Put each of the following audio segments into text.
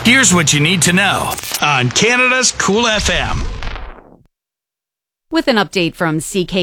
Here's what you need to know on Canada's Cool FM. With an update from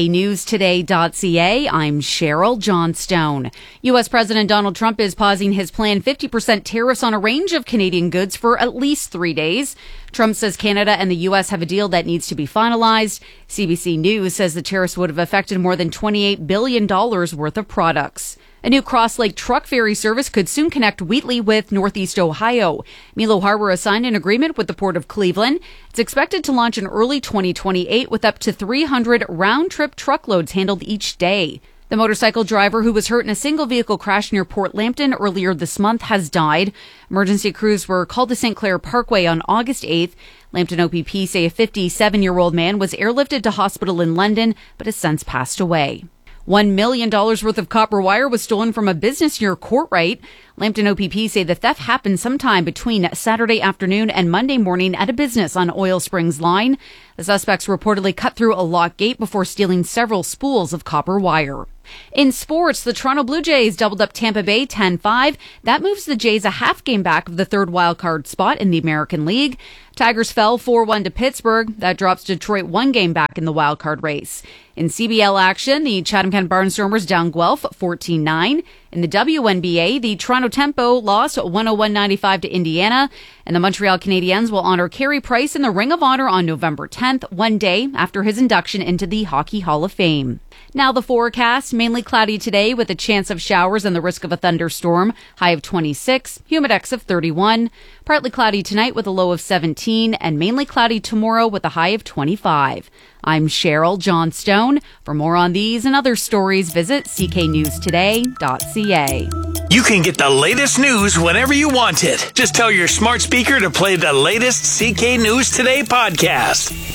cknewstoday.ca, I'm Cheryl Johnstone. U.S. President Donald Trump is pausing his planned 50% tariffs on a range of Canadian goods for at least 3 days. Trump says Canada and the U.S. have a deal that needs to be finalized. CBC News says the tariffs would have affected more than $28 billion worth of products. A new Cross Lake truck ferry service could soon connect Wheatley with Northeast Ohio. Milo Harbor has signed an agreement with the Port of Cleveland. It's expected to launch in early 2028 with up to 300 round-trip truckloads handled each day. The motorcycle driver who was hurt in a single-vehicle crash near Port Lambton earlier this month has died. Emergency crews were called to St. Clair Parkway on August 8th. Lambton OPP say a 57-year-old man was airlifted to hospital in London but has since passed away. $1 million worth of copper wire was stolen from a business near Courtright. Lambton OPP say the theft happened sometime between Saturday afternoon and Monday morning at a business on Oil Springs Line. The suspects reportedly cut through a locked gate before stealing several spools of copper wire. In sports, the Toronto Blue Jays doubled up Tampa Bay 10-5. That moves the Jays a half game back of the third wildcard spot in the American League. Tigers fell 4-1 to Pittsburgh. That drops Detroit 1 game back in the wildcard race. In CBL action, the Chatham-Kent Barnstormers down Guelph 14-9. In the WNBA, the Toronto Tempo lost 101-95 to Indiana, and the Montreal Canadiens will honor Carey Price in the Ring of Honor on November 10th, 1 day after his induction into the Hockey Hall of Fame. Now the forecast, mainly cloudy today with a chance of showers and the risk of a thunderstorm, high of 26, humidex of 31. Partly cloudy tonight with a low of 17, and mainly cloudy tomorrow with a high of 25. I'm Cheryl Johnstone. For more on these and other stories, visit cknewstoday.ca. You can get the latest news whenever you want it. Just tell your smart speaker to play the latest CK News Today podcast.